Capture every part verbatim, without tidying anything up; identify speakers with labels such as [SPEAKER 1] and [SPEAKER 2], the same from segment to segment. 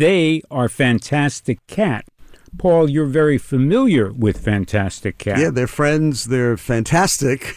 [SPEAKER 1] They are Fantastic Cat. Paul, you're very familiar with Fantastic Cat.
[SPEAKER 2] Yeah, they're friends. They're fantastic.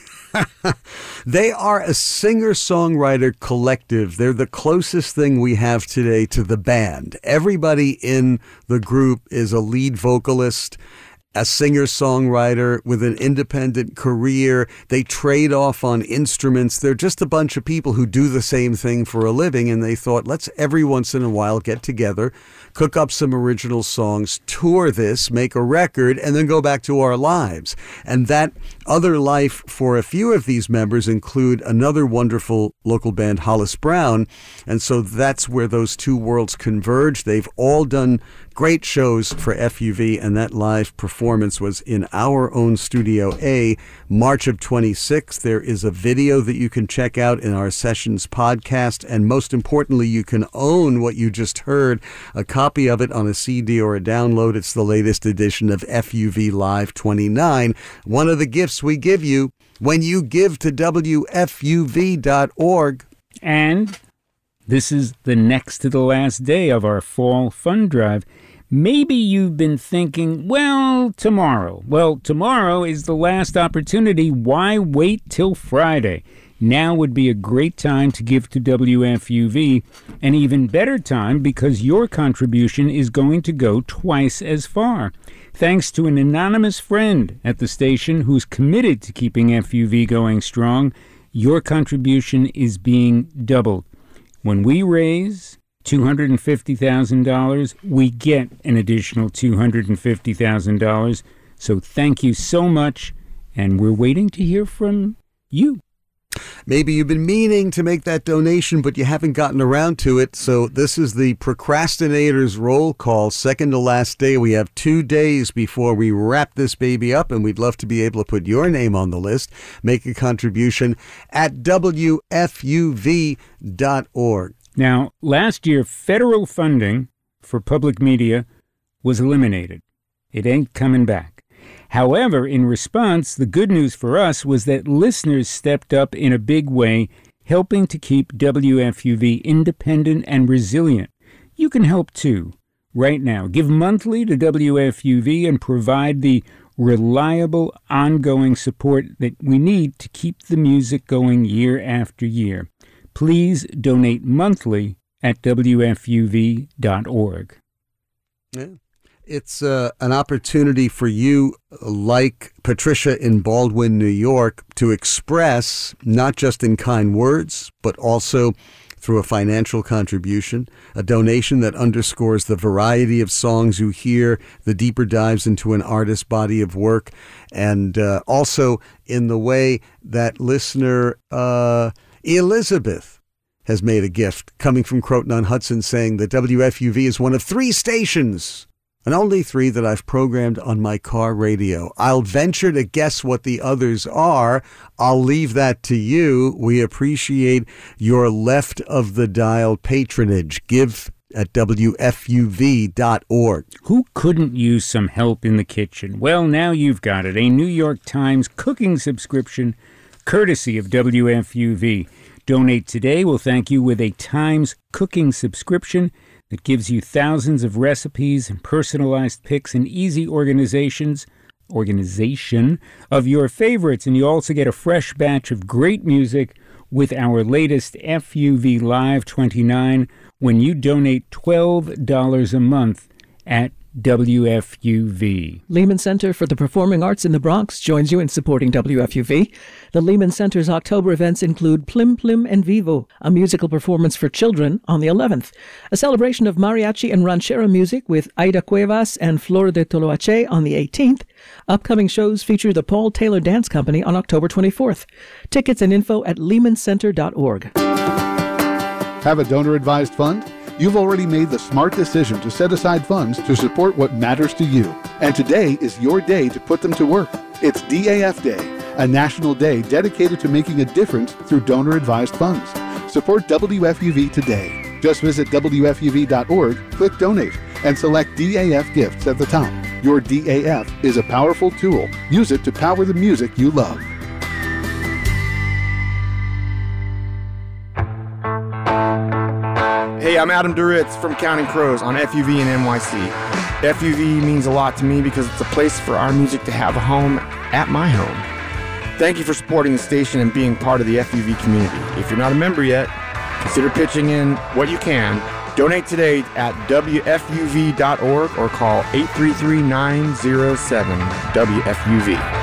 [SPEAKER 2] They are a singer-songwriter collective. They're the closest thing we have today to the band. Everybody in the group is a lead vocalist, a singer-songwriter with an independent career. They trade off on instruments. They're just a bunch of people who do the same thing for a living, and they thought, let's every once in a while get together, cook up some original songs, tour this, make a record, and then go back to our lives. And that other life for a few of these members include another wonderful local band, Hollis Brown, and so that's where those two worlds converge. They've all done great shows for F U V, and that live performance was in our own Studio A, March of twenty-six. There is a video that you can check out in our Sessions podcast, and most importantly, you can own what you just heard, a copy of it on a C D or a download. It's the latest edition of F U V Live twenty-nine, one of the gifts we give you when you give to W F U V dot org.
[SPEAKER 1] And this is the next to the last day of our fall fund drive. Maybe you've been thinking, well, tomorrow. Well, tomorrow is the last opportunity. Why wait till Friday? Now would be a great time to give to W F U V, an even better time because your contribution is going to go twice as far. Thanks to an anonymous friend at the station who's committed to keeping F U V going strong, your contribution is being doubled. When we raise two hundred fifty thousand dollars, we get an additional two hundred fifty thousand dollars. So thank you so much, and we're waiting to hear from you.
[SPEAKER 2] Maybe you've been meaning to make that donation, but you haven't gotten around to it. So this is the procrastinators roll call, second to last day. We have two days before we wrap this baby up, and we'd love to be able to put your name on the list. Make a contribution at W F U V dot org.
[SPEAKER 1] Now, last year, federal funding for public media was eliminated. It ain't coming back. However, in response, the good news for us was that listeners stepped up in a big way, helping to keep W F U V independent and resilient. You can help too. Right now, give monthly to W F U V and provide the reliable, ongoing support that we need to keep the music going year after year. Please donate monthly at W F U V dot org.
[SPEAKER 2] Yeah. It's uh, an opportunity for you, like Patricia in Baldwin, New York, to express, not just in kind words, but also through a financial contribution, a donation that underscores the variety of songs you hear, the deeper dives into an artist's body of work, and uh, also in the way that listener uh, Elizabeth has made a gift coming from Croton-on-Hudson saying that W F U V is one of three stations, and only three, that I've programmed on my car radio. I'll venture to guess what the others are. I'll leave that to you. We appreciate your left of the dial patronage. Give at W F U V dot org.
[SPEAKER 1] Who couldn't use some help in the kitchen? Well, now you've got it. A New York Times cooking subscription courtesy of W F U V. Donate today. We'll thank you with a Times cooking subscription that gives you thousands of recipes and personalized picks and easy organizations, organization of your favorites. And you also get a fresh batch of great music with our latest F U V Live twenty-nine when you donate twelve dollars a month at W F U V.
[SPEAKER 3] Lehman Center for the Performing Arts in the Bronx joins you in supporting W F U V. The Lehman Center's October events include Plim Plim en Vivo, a musical performance for children on the eleventh, a celebration of mariachi and ranchera music with Aida Cuevas and Flor de Toloache on the eighteenth. Upcoming shows feature the Paul Taylor Dance Company on October twenty-fourth. Tickets and info at lehman center dot org.
[SPEAKER 4] Have a donor-advised fund? You've already made the smart decision to set aside funds to support what matters to you. And today is your day to put them to work. It's D A F Day, a national day dedicated to making a difference through donor-advised funds. Support W F U V today. Just visit W F U V dot org, click Donate, and select D A F Gifts at the top. Your D A F is a powerful tool. Use it to power the music you love.
[SPEAKER 5] Hey, I'm Adam Duritz from Counting Crows on F U V in N Y C. F U V means a lot to me because it's a place for our music to have a home at my home. Thank you for supporting the station and being part of the F U V community. If you're not a member yet, consider pitching in what you can. Donate today at W F U V dot org or call eight three three, nine zero seven W F U V.